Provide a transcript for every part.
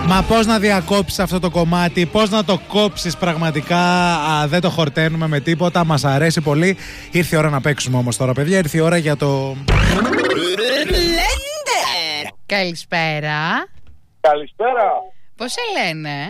Μα πώς να διακόψεις αυτό το κομμάτι, πώς να το κόψεις πραγματικά, δεν το χορταίνουμε με τίποτα, μας αρέσει πολύ. Ήρθε η ώρα να παίξουμε όμως τώρα, παιδιά, ήρθε η ώρα για το... Καλησπέρα. Καλησπέρα. Πώς σε λένε?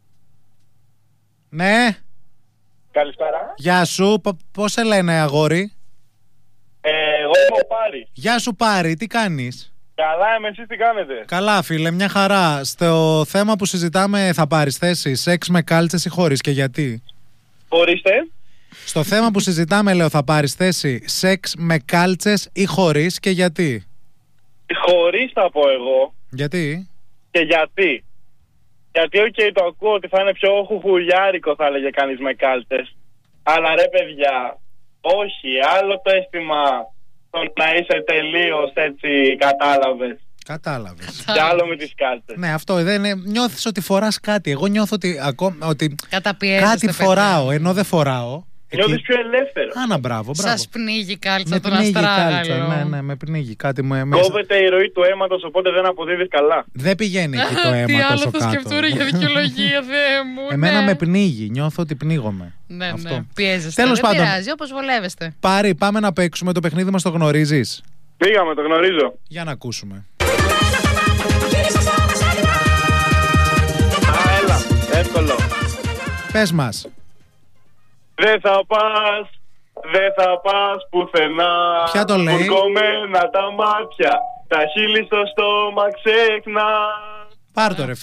Ναι. Καλησπέρα. Γεια σου, πώς σε λένε αγόρι? Εγώ είμαι ο Πάρη. Γεια σου Πάρη, τι κάνεις? Καλά, εσείς τι κάνετε? Καλά φίλε, μια χαρά. Στο θέμα που συζητάμε θα πάρεις θέση, σεξ με κάλτσες ή χωρίς, και γιατί? Ορίστε. Στο θέμα που συζητάμε, λέω, θα πάρεις θέση, σεξ με κάλτσες ή χωρίς, και γιατί? Χωρίς θα πω εγώ. Γιατί? Και γιατί? Γιατί το ακούω ότι θα είναι πιο χουχουλιάρικο, θα έλεγε κανείς, με κάλτσες. Αλλά ρε παιδιά, όχι, άλλο το αίσθημα το να είσαι τελείως έτσι, Κατάλαβες. Και άλλο με τις κάλτσες. Ναι, αυτό δεν είναι. Νιώθεις ότι φοράς κάτι. Εγώ νιώθω ότι κάτι φοράω, ενώ δεν φοράω. Νιώθεις πιο ελεύθερο. Άνα, μπράβο. Σας πνίγει κάλτσα με τον πνίγει αστράγαλο. κάλτσα, ναι, με πνίγει κάτι μέσα. Κόβεται η ροή του αίματος, οπότε δεν αποδίδεις καλά. Δεν πηγαίνει εκεί το αίμα Τι τόσο άλλο κάτω. θα σκεφτούν για δικαιολογία, Θεέ μου. Εμένα ναι. με πνίγει, νιώθω ότι πνίγομαι. Ναι, Αυτό. ναι, πιέζεστε. Τέλος δεν πάντων. πειράζει, όπως βολεύεστε. Πάρη, πάμε να παίξουμε το παιχνίδι μας, το γνωρίζεις? Πήγαμε, το γνωρίζω. Για να ακούσουμε. Έλα, εύκολο. Πες μας. Δεν θα πας πουθενά. Ποια το λέει? Μπουρκωμένα τα μάτια, τα χείλη στο στόμα ξέχνα. Πάρ' το ρε